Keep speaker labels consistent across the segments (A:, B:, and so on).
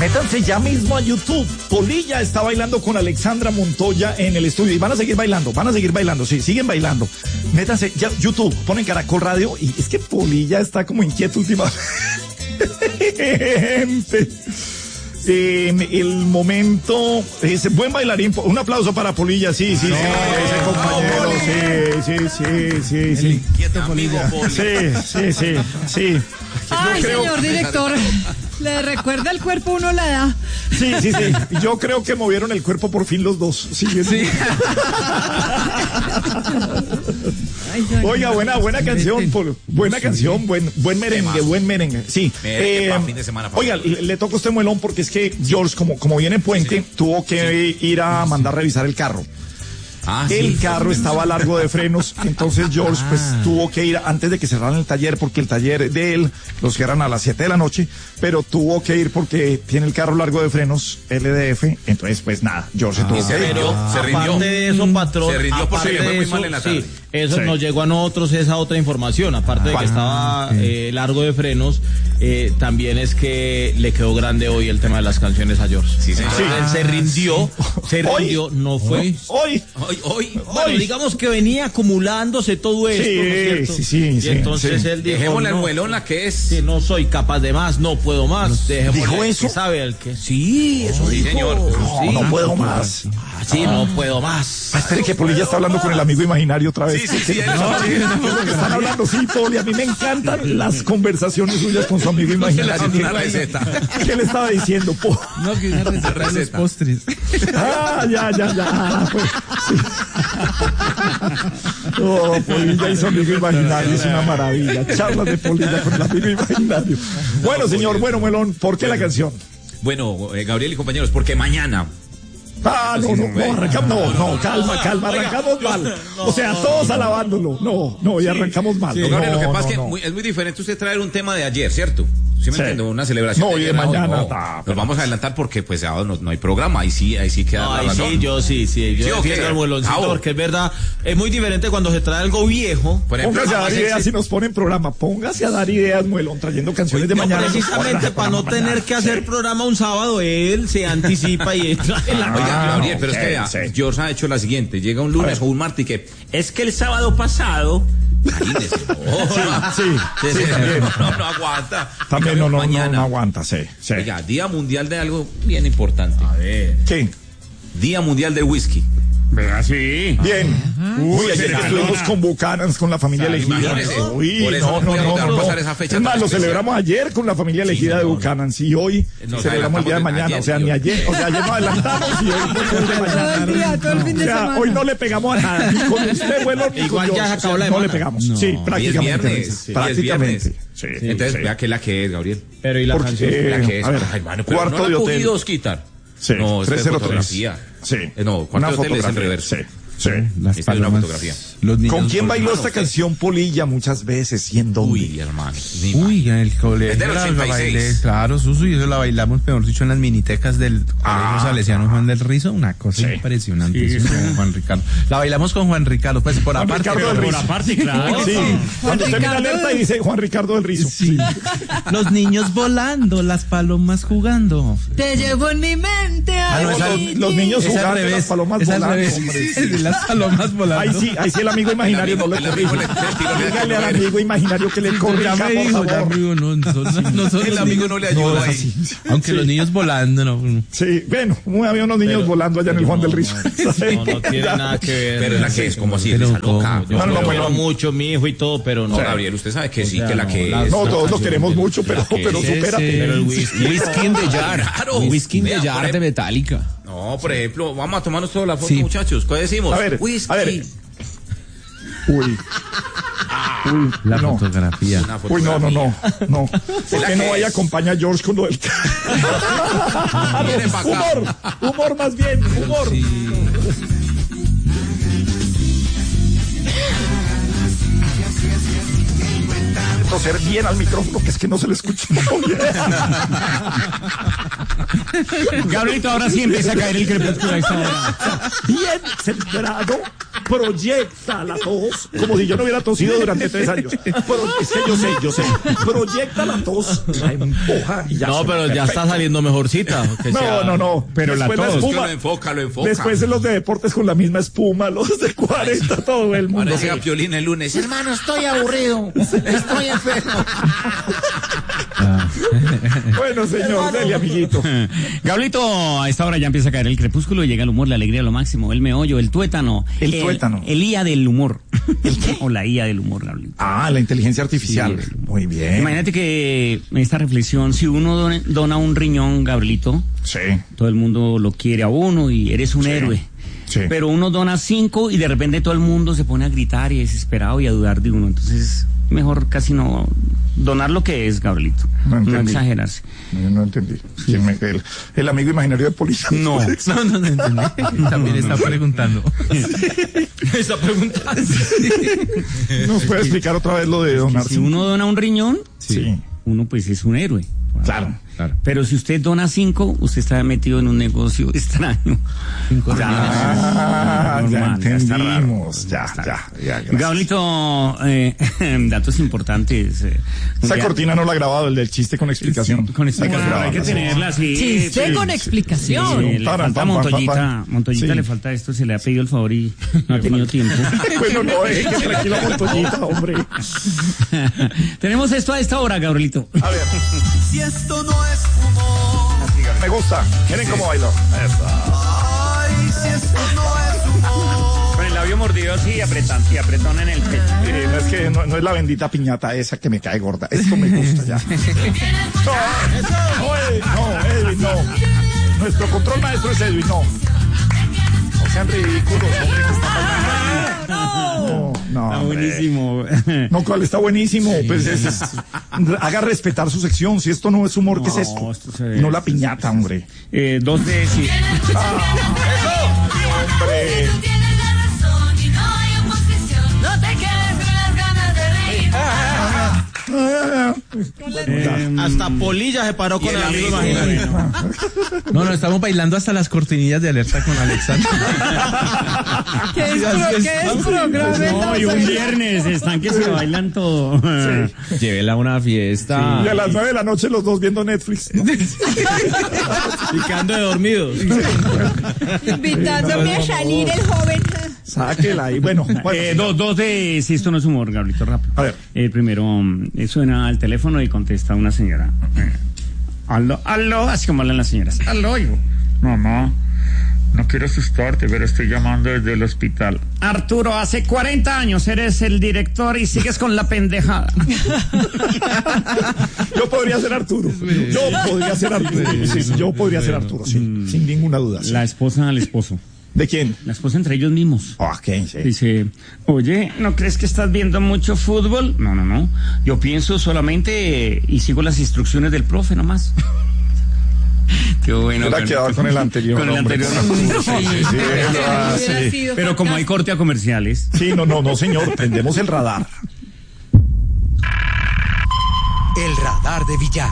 A: Métanse ya mismo a YouTube. Polilla está bailando con Alexandra Montoya en el estudio y van a seguir bailando, sí, siguen bailando. Métanse ya YouTube, ponen Caracol Radio y es que Polilla está como inquieto últimamente. En el momento, buen bailarín, un aplauso para Polilla, sí, ese compañero, sí.
B: El inquieto Polilla.
A: Sí.
C: Ay, señor director, le recuerda el cuerpo, uno la da.
A: Sí. Yo creo que movieron el cuerpo por fin los dos. Sí. Oiga, buena canción, buena canción, buen merengue, sí. Oiga, le toca a usted muelón porque es que George, como viene puente, tuvo que ir a mandar revisar el carro. El carro estaba largo de frenos, entonces George pues tuvo que ir antes de que cerraran el taller, porque el taller de él lo cierran a las 7 de la noche, pero tuvo que ir porque tiene el carro largo de frenos, LDF, entonces pues nada, George se tuvo que ir.
D: Se rindió. Aparte de eso, patrón,
B: se rindió porque le fue muy mal en la tarde.
D: Sí, eso nos llegó a nosotros esa otra información, aparte de que estaba largo de frenos, también es que le quedó grande hoy el tema de las canciones a George.
B: Sí, señor.
D: Él se rindió, no fue...
A: Hoy.
D: Bueno, digamos que venía acumulándose todo esto, ¿no es cierto?
A: Sí.
D: Y entonces él dijo,
B: dejémosle al muelón la que es.
D: Si no soy capaz de más, no puedo más.
A: ¿Dijo eso?
D: Que sabe el que. Sí, eso dijo.
B: Señor.
A: No puedo más.
D: No puedo más.
A: Espere que Polilla está hablando con el amigo imaginario otra vez.
B: Sí.
A: Están hablando, sí, Poli. A mí me encantan las conversaciones suyas con su amigo imaginario.
B: Una receta.
A: ¿Qué le estaba diciendo, Po?
E: No, que una receta de los postres.
A: Ya. Pues, sí. Polilla y su amigo imaginario es una maravilla. Charlas de Polilla con el amigo imaginario. Bueno, señor, Melón, ¿por qué la canción?
B: Bueno, Gabriel y compañeros, porque mañana...
A: calma, arrancamos mal. O sea, todos alabándolo. Y arrancamos mal.
B: Gabriel, lo que pasa es que es muy diferente usted traer un tema de ayer, ¿cierto? ¿Sí me entiendo? Una celebración.
A: No, y de mañana.
B: Nos vamos a adelantar porque pues sábado no hay programa. Ahí sí queda la razón.
D: Yo defiendo al mueloncito porque es verdad, es muy diferente cuando se trae algo viejo.
A: Por ejemplo, póngase a dar ideas si nos ponen programa. Póngase a dar ideas, muelón, trayendo canciones de mañana.
D: Precisamente para no tener que hacer programa un sábado, él se anticipa y entra en la
B: Oiga, Gabriel, pero es que George ha hecho la siguiente. Llega un lunes o un martes y que es que el sábado pasado... No aguanta.
A: También no aguanta, sí.
B: Oiga, Día Mundial de algo bien importante.
D: A ver.
A: ¿Qué?
B: Día Mundial del Whisky.
A: Vea, sí. Bien. Ayer estuvimos con Buchanan's, con la familia elegida. Es más, lo celebramos ayer con la familia elegida de Buchanan's y hoy celebramos el día de mañana. O sea, ayer nos adelantamos y hoy
C: todo el fin de semana.
A: Hoy no le pegamos a nada. Ni con usted, bueno, ni con yo. No le pegamos. Sí, prácticamente.
B: Prácticamente.
A: Sí.
B: Entonces, vea que la que es, Gabriel.
D: Pero y la canción.
B: La que es.
A: A ver,
B: hermano,
A: Cuarto de Hotel.
B: Quitar.
A: Sí,
B: no, es
A: 303.
B: fotografía.
A: Sí.
B: No, Cuarto de Hotel es en reverso.
A: Sí.
E: Las
B: Esta es una
E: palomas,
B: fotografía.
E: Los niños.
A: ¿Con quién bailó esta canción Polilla muchas veces? ¿Y en dónde?
B: Uy, hermano.
E: Uy, en el colegio.
B: Es del 86.
E: La bailé, claro, Susu, y eso la bailamos, peor dicho, en las minitecas del colegio salesiano Juan del Rizo, una cosa impresionante. Con Juan Ricardo. La bailamos con Juan Ricardo, pues por
A: Juan
E: aparte.
A: Ricardo del Rizo.
D: Por aparte, claro.
A: Sí. Cuando usted mira alerta y dice Juan Ricardo del Rizo.
E: Sí. Los niños volando, las palomas jugando.
C: Te llevo en mi mente.
A: Los niños jugando, las palomas volando.
E: Las palomas volando.
A: Ahí sí el amigo imaginario no le corrige. Dígale al amigo imaginario que le corrija, por favor.
B: El amigo no le ayuda ahí.
E: Aunque los niños volando, no.
A: Sí, bueno, había unos niños volando allá en el Juan del Rizo.
D: No tiene nada que ver.
B: Pero la que es como si es esa loca.
D: Yo quiero mucho mi hijo y todo, pero no.
B: Gabriel, usted sabe que sí, que la que es.
A: No, todos lo queremos mucho, pero supérate.
D: Pero el whisky
E: in the jar.
B: Whisky in the
E: jar de Metallica.
B: No, por ejemplo, vamos a tomarnos toda la foto, muchachos. ¿Qué decimos?
A: A ver. Uy,
E: la fotografía.
A: Uy, no. ¿Por qué no vaya a acompañar a George con lo del humor más bien, humor.
E: Sí.
A: Toser bien al micrófono, que es que no se le escucha muy bien.
D: Gabrielito, ahora sí empieza a caer el crepúsculo a esta hora.
A: Bien centrado proyecta la tos, como si yo no hubiera tosido durante 3 años. Es que yo sé. Proyecta la tos, la empuja y ya.
D: No, pero ya está saliendo mejorcita.
A: No.
B: Pero
A: después
B: la tos,
A: espuma,
B: lo enfoca.
A: Después en los de deportes con la misma espuma, los de 40, todo el mundo.
B: Parece a Piolín el lunes. Hermano, estoy aburrido. Estoy enfermo.
A: Bueno, señor, dele, amiguito.
F: Gablito, a esta hora ya empieza a caer el crepúsculo y llega el humor, la alegría, lo máximo, el meollo, el tuétano. El IA del humor. ¿El qué? O la IA del humor, Gablito.
A: La inteligencia artificial. Sí, muy bien.
F: Imagínate que esta reflexión, si uno dona un riñón, Gabrielito,
A: sí,
F: todo el mundo lo quiere a uno y eres un héroe.
A: Sí.
F: Pero uno dona 5 y de repente todo el mundo se pone a gritar y desesperado y a dudar de uno. Entonces, mejor casi no donar lo que es, Gabrielito. No exagerarse.
A: No entendí. Sí. El amigo imaginario de policía.
E: No entendí. También está preguntando.
F: Está preguntando.
A: ¿Nos puede explicar otra vez lo de donar?
F: Si uno dona un riñón,
A: sí,
F: uno pues es un héroe.
A: Claro.
F: Pero si usted dona 5, usted está metido en un negocio extraño.
E: 5
A: ya entendimos. Ya.
F: Gablito, datos importantes.
A: Esa cortina no la ha grabado, el del chiste con explicación.
F: Con explicación, hay que tenerla, sí.
C: Chiste con explicación.
F: Le falta Montoyita. Montoyita le falta esto, se le ha pedido el favor y no ha tenido tiempo.
A: Bueno, no, que tranquila Montoyita, hombre.
F: Tenemos esto a esta hora, Gabrielito.
A: A ver.
G: Si esto no es humor.
A: Me gusta. ¿Quieren cómo bailo?
G: Ay, si esto no es humor.
F: Con el labio mordido así y apretón en el pecho.
A: Es que no es la bendita piñata esa que me cae gorda. Esto me gusta ya. No, Edwin, no. Nuestro control maestro es Edwin, no. No sean ridículos, hombre, que están bailando. No,
F: está buenísimo.
A: No, ¿cuál está buenísimo? Pues haga respetar su sección. Si esto no es humor, ¿qué es esto? No la piñata, hombre.
F: 2 de sí.
A: ¡Eso! ¡Hombre!
D: Hasta Polilla se paró con el amigo imaginario. No, estamos bailando hasta las cortinillas de alerta con Alexander.
C: ¿Qué es programa?
F: No, y un viernes están que se bailan todo.
D: Sí. Llévela a una fiesta.
A: Sí. Y a las 9 de la noche los dos viendo Netflix, ¿no?
D: Y quedando de dormidos.
C: Invitándome a salir el joven.
A: Sáquela ahí. Bueno,
F: 2 de si esto no es humor, Gabrielito, rápido.
A: A ver.
F: El primero, suena al teléfono y contesta una señora. Aló, así como hablan las señoras. Aló, hijo. Mamá, no quiero asustarte, pero estoy llamando desde el hospital. Arturo, hace 40 años eres el director y sigues con la pendejada.
A: Yo podría ser Arturo. Sí, yo podría ser Arturo, sí, sin ninguna duda. Sí.
F: La esposa al esposo.
A: ¿De quién?
F: La esposa entre ellos mismos.
A: Ok, sí.
F: Dice, oye, ¿no crees que estás viendo mucho fútbol? No. Yo pienso solamente y sigo las instrucciones del profe nomás. Qué bueno.
A: Hubiera quedado con el anterior.
F: Con el anterior.
A: Sí.
F: Pero como hay corte a comerciales.
A: Sí, no, señor. Prendemos el radar.
G: El radar de Villar.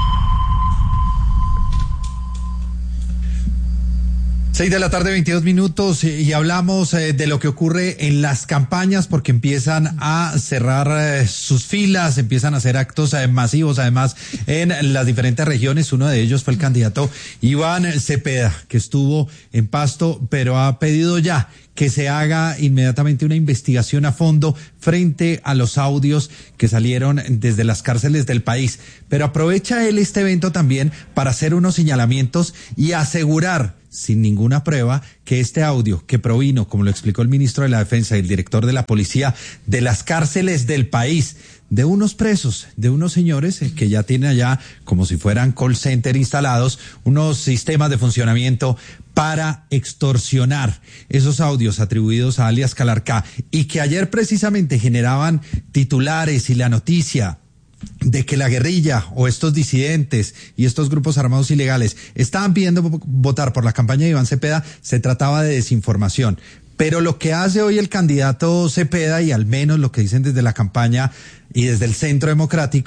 E: 6 de la tarde, 22 minutos, y hablamos de lo que ocurre en las campañas, porque empiezan a cerrar sus filas, empiezan a hacer actos masivos, además, en las diferentes regiones. Uno de ellos fue el candidato Iván Cepeda, que estuvo en Pasto, pero ha pedido ya que se haga inmediatamente una investigación a fondo frente a los audios que salieron desde las cárceles del país. Pero aprovecha él este evento también para hacer unos señalamientos y asegurar, sin ninguna prueba, que este audio que provino, como lo explicó el ministro de la Defensa y el director de la Policía, de las cárceles del país, de unos presos, de unos señores que ya tienen allá, como si fueran call center instalados, unos sistemas de funcionamiento para extorsionar. Esos audios atribuidos a alias Calarcá, y que ayer precisamente generaban titulares y la noticia de que la guerrilla o estos disidentes y estos grupos armados ilegales estaban pidiendo votar por la campaña de Iván Cepeda. Se trataba de desinformación. Pero lo que hace hoy el candidato Cepeda, y al menos lo que dicen desde la campaña y desde el Centro Democrático,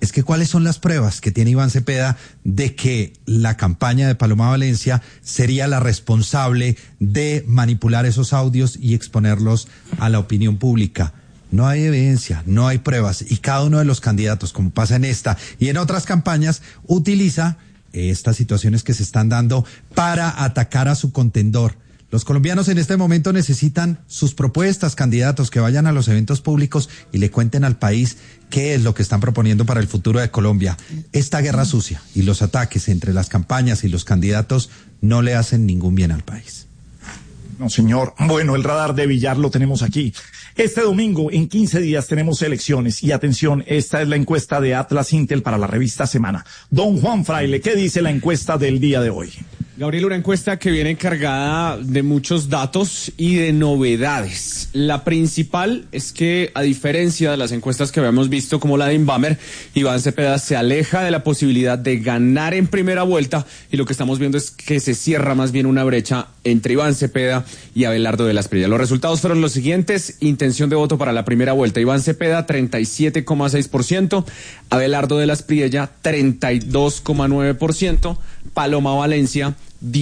E: es que ¿cuáles son las pruebas que tiene Iván Cepeda de que la campaña de Paloma Valencia sería la responsable de manipular esos audios y exponerlos a la opinión pública? No hay evidencia, no hay pruebas, y cada uno de los candidatos, como pasa en esta y en otras campañas, utiliza estas situaciones que se están dando para atacar a su contendor. Los colombianos en este momento necesitan sus propuestas, candidatos que vayan a los eventos públicos y le cuenten al país qué es lo que están proponiendo para el futuro de Colombia. Esta guerra sucia y los ataques entre las campañas y los candidatos no le hacen ningún bien al país.
A: No, señor. Bueno, el radar de Villar lo tenemos aquí. Este domingo, en 15 días, tenemos elecciones. Y atención, esta es la encuesta de Atlas Intel para la revista Semana. Don Juan Fraile, ¿qué dice la encuesta del día de hoy?
H: Gabriel, una encuesta que viene cargada de muchos datos y de novedades. La principal es que, a diferencia de las encuestas que habíamos visto, como la de Inbamer, Iván Cepeda se aleja de la posibilidad de ganar en primera vuelta, y lo que estamos viendo es que se cierra más bien una brecha entre Iván Cepeda y Abelardo de la Espriella. Los resultados fueron los siguientes: intención de voto para la primera vuelta, Iván Cepeda 37,6%, Abelardo de la Espriella 32,9%, Paloma Valencia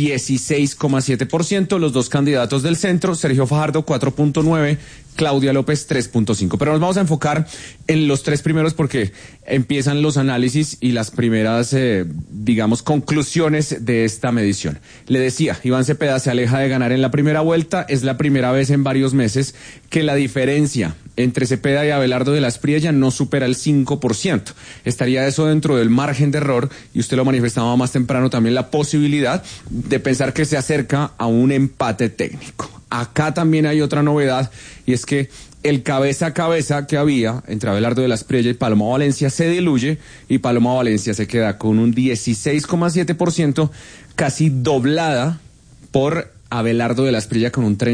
H: 16,7%, los dos candidatos del centro, Sergio Fajardo 4,9%, Claudia López 3,5%. Pero nos vamos a enfocar en los tres primeros porque empiezan los análisis y las primeras, conclusiones de esta medición. Le decía, Iván Cepeda se aleja de ganar en la primera vuelta. Es la primera vez en varios meses que la diferencia entre Cepeda y Abelardo de la Espriella no supera el 5%. Estaría eso dentro del margen de error, y usted lo manifestaba más temprano también, la posibilidad de pensar que se acerca a un empate técnico. Acá también hay otra novedad, y es que el cabeza a cabeza que había entre Abelardo de la Espriella y Paloma Valencia se diluye, y Paloma Valencia se queda con un 16,7%, casi doblada por Abelardo de la Espriella con un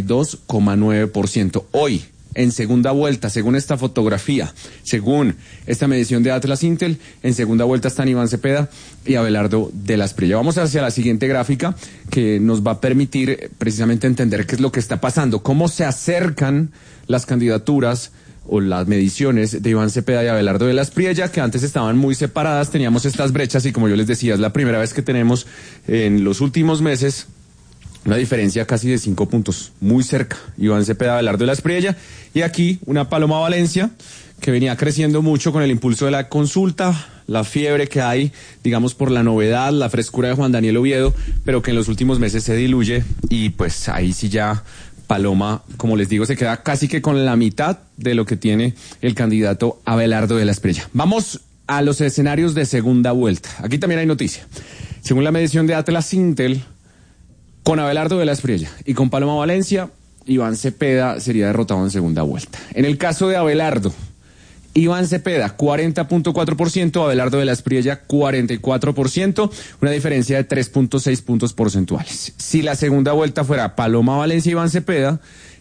H: 32,9%. Hoy, en segunda vuelta, según esta fotografía, según esta medición de Atlas Intel, en segunda vuelta están Iván Cepeda y Abelardo de la Espriella. Vamos hacia la siguiente gráfica, que nos va a permitir precisamente entender qué es lo que está pasando, cómo se acercan las candidaturas o las mediciones de Iván Cepeda y Abelardo de la Espriella, que antes estaban muy separadas, teníamos estas brechas, y como yo les decía, es la primera vez que tenemos en los últimos meses una diferencia casi de 5 puntos, muy cerca, Iván Cepeda, Abelardo de la Espriella, y aquí una Paloma Valencia que venía creciendo mucho con el impulso de la consulta, la fiebre que hay, digamos, por la novedad, la frescura de Juan Daniel Oviedo, pero que en los últimos meses se diluye, y pues ahí sí ya Paloma, como les digo, se queda casi que con la mitad de lo que tiene el candidato Abelardo de la Espriella. Vamos a los escenarios de segunda vuelta. Aquí también hay noticia. Según la medición de Atlas Intel, con Abelardo de la Espriella y con Paloma Valencia, Iván Cepeda sería derrotado en segunda vuelta. En el caso de Abelardo, Iván Cepeda 40,4%, Abelardo de la Espriella 44%, una diferencia de 3,6 puntos porcentuales. Si la segunda vuelta fuera Paloma Valencia y Iván Cepeda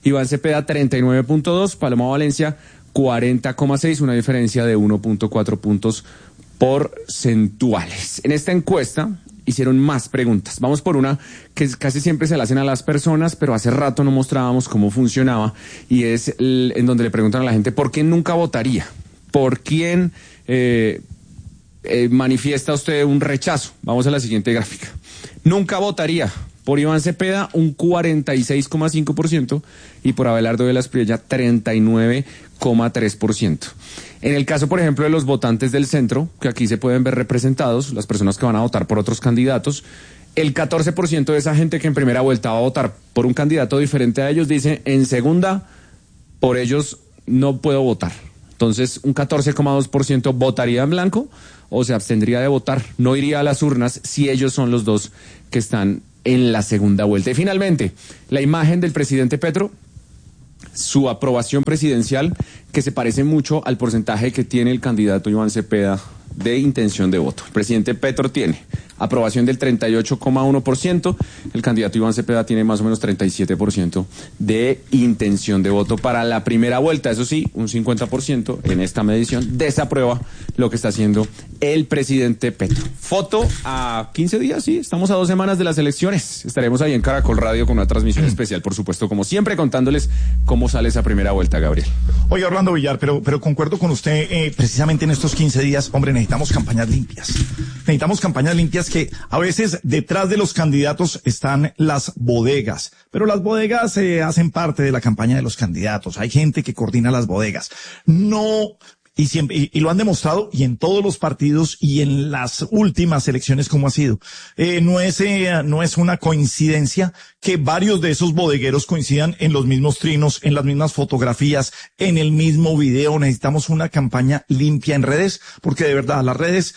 H: 39,2%, Paloma Valencia 40,6%, una diferencia de 1,4 puntos porcentuales. En esta encuesta hicieron más preguntas. Vamos por una que casi siempre se la hacen a las personas, pero hace rato no mostrábamos cómo funcionaba, y es en donde le preguntan a la gente por qué nunca votaría, por quién manifiesta usted un rechazo. Vamos a la siguiente gráfica. Nunca votaría por Iván Cepeda un 46,5% y por Abelardo de la Espriella 39,3%. En el caso, por ejemplo, de los votantes del centro, que aquí se pueden ver representados, las personas que van a votar por otros candidatos, el 14% de esa gente que en primera vuelta va a votar por un candidato diferente a ellos dice, en segunda, por ellos no puedo votar. Entonces, un 14,2% votaría en blanco o se abstendría de votar, no iría a las urnas si ellos son los dos que están en la segunda vuelta. Y finalmente, la imagen del presidente Petro, su aprobación presidencial, que se parece mucho al porcentaje que tiene el candidato Iván Cepeda de intención de voto. El presidente Petro tiene aprobación del 38,1%, el candidato Iván Cepeda tiene más o menos 37% de intención de voto para la primera vuelta. Eso sí, un 50% en esta medición desaprueba lo que está haciendo el presidente Petro. Foto a 15 días, sí, estamos a 2 semanas de las elecciones. Estaremos ahí en Caracol Radio con una transmisión especial, por supuesto, como siempre, contándoles cómo sale esa primera vuelta, Gabriel.
A: Oye, Orlando. escuchando, Villar, pero concuerdo con usted, precisamente en estos 15 días, hombre, necesitamos campañas limpias. Necesitamos campañas limpias que a veces detrás de los candidatos están las bodegas, pero las bodegas hacen parte de la campaña de los candidatos. Hay gente que coordina las bodegas. No... Y siempre, y lo han demostrado, y en todos los partidos, y en las últimas elecciones como ha sido. No es una coincidencia que varios de esos bodegueros coincidan en los mismos trinos, en las mismas fotografías, en el mismo video. Necesitamos una campaña limpia en redes, porque de verdad, las redes,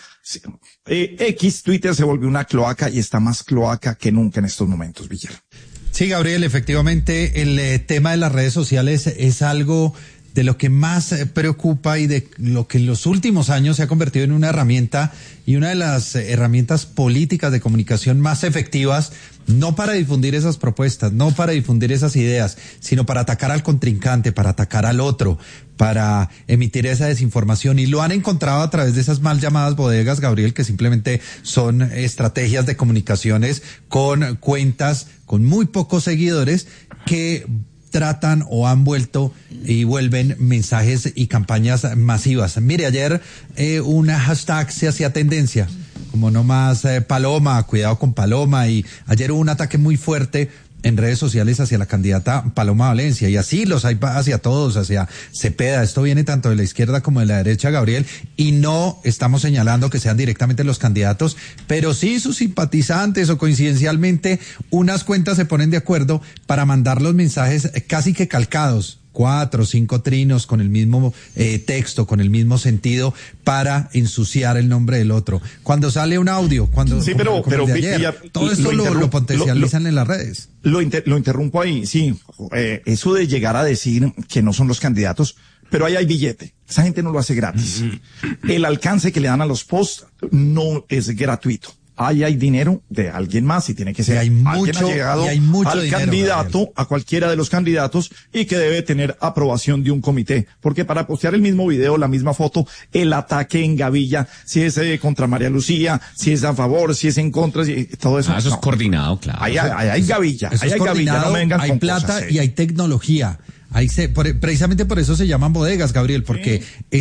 A: Twitter se volvió una cloaca y está más cloaca que nunca en estos momentos, Villar.
E: Sí, Gabriel, efectivamente, el tema de las redes sociales es algo de lo que más preocupa y de lo que en los últimos años se ha convertido en una herramienta y una de las herramientas políticas de comunicación más efectivas, no para difundir esas propuestas, no para difundir esas ideas, sino para atacar al contrincante, para atacar al otro, para emitir esa desinformación. Y lo han encontrado a través de esas mal llamadas bodegas, Gabriel, que simplemente son estrategias de comunicaciones con cuentas con muy pocos seguidores que tratan o han vuelto y vuelven mensajes y campañas masivas. Mire, ayer un hashtag se hacía tendencia, como no más Paloma, cuidado con Paloma, y ayer hubo un ataque muy fuerte en redes sociales hacia la candidata Paloma Valencia, y así los hay hacia todos, hacia Cepeda. Esto viene tanto de la izquierda como de la derecha, Gabriel, y no estamos señalando que sean directamente los candidatos, pero sí sus simpatizantes o coincidencialmente unas cuentas se ponen de acuerdo para mandar los mensajes casi que calcados, 4 o 5 trinos con el mismo texto, con el mismo sentido, para ensuciar el nombre del otro. Cuando sale un audio, cuando
A: sí,
E: pero
A: de ayer,
E: ya, todo esto lo potencializan en las redes.
A: Lo interrumpo ahí, sí. Eso de llegar a decir que no son los candidatos, pero ahí hay billete. Esa gente no lo hace gratis. El alcance que le dan a los posts no es gratuito. Ahí hay dinero de alguien más y tiene que ser alguien allegado al dinero, candidato, Gabriel, a cualquiera de los candidatos, y que debe tener aprobación de un comité. Porque para postear el mismo video, la misma foto, el ataque en gavilla, si es contra María Lucía, si es a favor, si es en contra, todo eso.
B: Eso es coordinado, claro.
A: Ahí hay gavilla, ahí hay gavilla, no me vengan
E: hay
A: con
E: plata
A: cosas,
E: y hay tecnología. Precisamente por eso se llaman bodegas, Gabriel, porque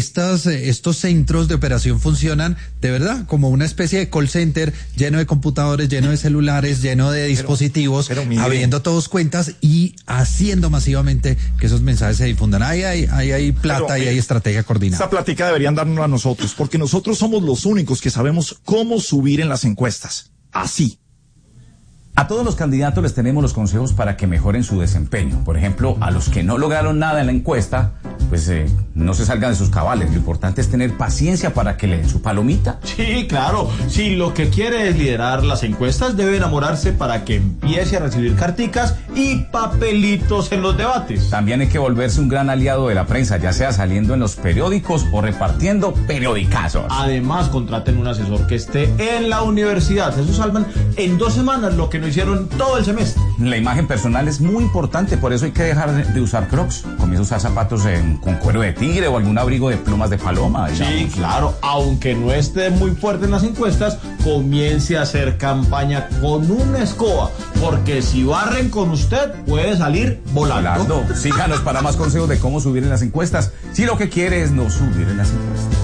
E: estos centros de operación funcionan de verdad como una especie de call center lleno de computadores, lleno de celulares, lleno de dispositivos, abriendo todos cuentas y haciendo masivamente que esos mensajes se difundan. Ahí hay plata y hay estrategia coordinada.
A: Esa plática deberían darnos a nosotros, porque nosotros somos los únicos que sabemos cómo subir en las encuestas. Así.
I: A todos los candidatos les tenemos los consejos para que mejoren su desempeño. Por ejemplo, a los que no lograron nada en la encuesta, pues no se salgan de sus cabales. Lo importante es tener paciencia para que le den su palomita.
D: Sí, claro. Si lo que quiere es liderar las encuestas, debe enamorarse para que empiece a recibir carticas y papelitos en los debates.
I: También hay que volverse un gran aliado de la prensa, ya sea saliendo en los periódicos o repartiendo periodicazos.
D: Además, contraten un asesor que esté en la universidad. Eso salvan en 2 semanas lo que no hicieron todo el semestre.
I: La imagen personal es muy importante, por eso hay que dejar de usar Crocs. Comienza a usar zapatos con cuero de tigre o algún abrigo de plumas de paloma, digamos.
D: Sí, claro, aunque no esté muy fuerte en las encuestas, comience a hacer campaña con una escoba, porque si barren con usted, puede salir volando.
I: Síganos para más consejos de cómo subir en las encuestas, si lo que quiere es no subir en las encuestas.